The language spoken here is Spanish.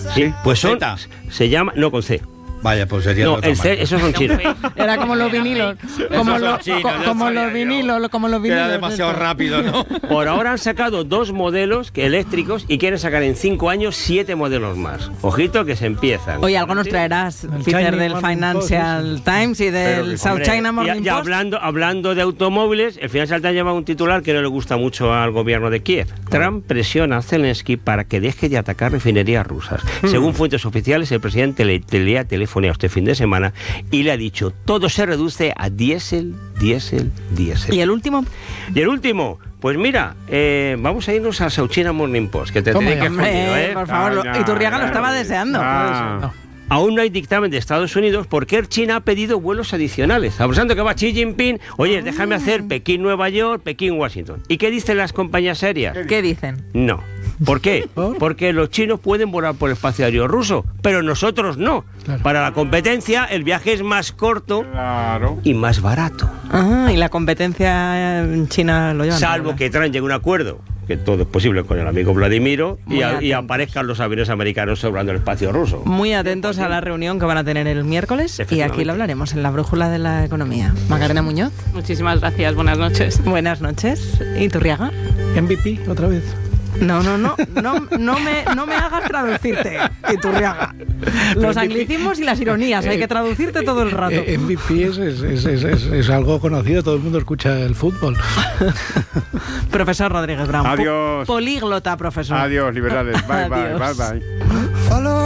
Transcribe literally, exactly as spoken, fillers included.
Sí, pues son, Zeta. se llama, no con C. Vaya, pues sería No, de otra el C, marca. esos son chinos. Era como los vinilos. Como, son lo- chinos, co- ya como sabía los yo. vinilos, como los Que vinilos. era demasiado estos. rápido, ¿no? Por ahora han sacado dos modelos que eléctricos y quieren sacar en cinco años siete modelos más. Ojito que se empiezan. Oye, algo nos traerás, El Peter, Chinese del Morning Financial Times y Pero, del South hombre, China y- Morning y, Post. hablando, hablando de automóviles, el Financial Times lleva un titular que no le gusta mucho al gobierno de Kiev. Trump presiona a Zelensky para que deje de atacar refinerías rusas. Según fuentes oficiales, el presidente le, le ha telefoneado este fin de semana y le ha dicho, todo se reduce a diésel, diésel, diésel. ¿Y el último? Y el último, pues mira, eh, vamos a irnos a South China Morning Post, que te Toma tenéis ya. que Hombre, jodido, ¿eh? por favor, lo- Ah, Iturriaga ya, lo estaba ya. deseando. Ah. No. Aún no hay dictamen de Estados Unidos porque Air China ha pedido vuelos adicionales. Aprovechando que va Xi Jinping, oye, déjame hacer Pekín-Nueva York, Pekín-Washington. ¿Y qué dicen las compañías aéreas? ¿Qué dicen? No. ¿Por qué? ¿Por? Porque los chinos pueden volar por el espacio aéreo ruso, pero nosotros no. Claro. Para la competencia, el viaje es más corto Claro. y más barato. Ah, y la competencia en China lo llevan. Salvo todo, que Trump llegue a un acuerdo, que todo es posible con el amigo Vladimiro, y, Muy a- y atentos. aparezcan los aviones americanos sobrando el espacio ruso. Muy atentos a la reunión que van a tener el miércoles y Efectivamente. aquí lo hablaremos en la brújula de la economía. Macarena Muñoz, Muchísimas gracias, buenas noches. buenas noches. ¿Y Turriaga? M V P, otra vez. No, no, no, no, no me, no me hagas traducirte, Iturriaga. Los anglicismos y las ironías, hay que traducirte todo el rato. Eh, M V P es, es, es, es, es- es algo conocido, todo el mundo escucha el fútbol. Profesor Rodríguez Brown. Po- Adiós. Políglota, profesor. Adiós, liberales. Bye, bye, Adiós. bye, bye.